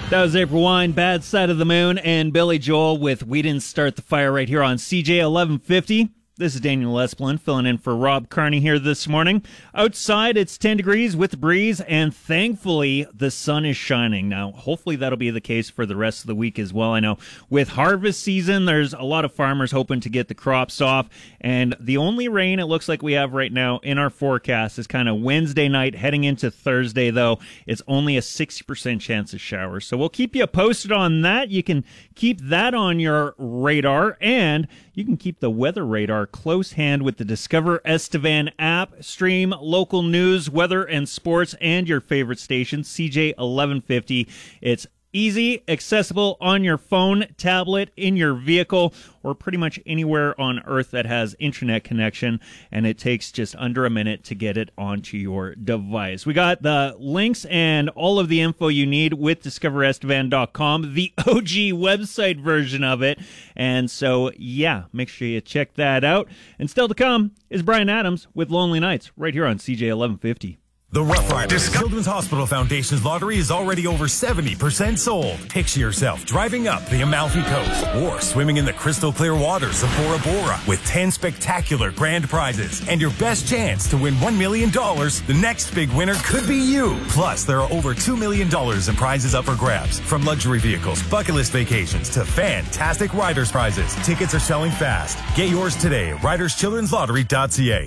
That was April Wine, Bad Side of the Moon, and Billy Joel with We Didn't Start the Fire right here on CJ 1150. This is Daniel Esplin filling in for Rob Carney here this morning. Outside, it's 10 degrees with a breeze, and thankfully, the sun is shining. Now, hopefully that'll be the case for the rest of the week as well. I know with harvest season, there's a lot of farmers hoping to get the crops off, and the only rain it looks like we have right now in our forecast is kind of Wednesday night heading into Thursday, though. It's only a 60% chance of showers. So we'll keep you posted on that. You can keep that on your radar, and you can keep the weather radar close hand with the Discover Estevan app. Stream local news, weather, and sports, and your favorite station, CJ 1150. It's easy, accessible on your phone, tablet, in your vehicle, or pretty much anywhere on Earth that has internet connection, and it takes just under a minute to get it onto your device. We got the links and all of the info you need with discoverestevan.com, the OG website version of it, and so, yeah, make sure you check that out. And still to come is Brian Adams with Lonely Nights right here on CJ 1150. The Rough Riders Children's Hospital Foundation's lottery is already over 70% sold. Picture yourself driving up the Amalfi Coast or swimming in the crystal clear waters of Bora Bora with 10 spectacular grand prizes. And your best chance to win $1 million, the next big winner could be you. Plus, there are over $2 million in prizes up for grabs. From luxury vehicles, bucket list vacations, to fantastic riders prizes. Tickets are selling fast. Get yours today at riderschildrenslottery.ca.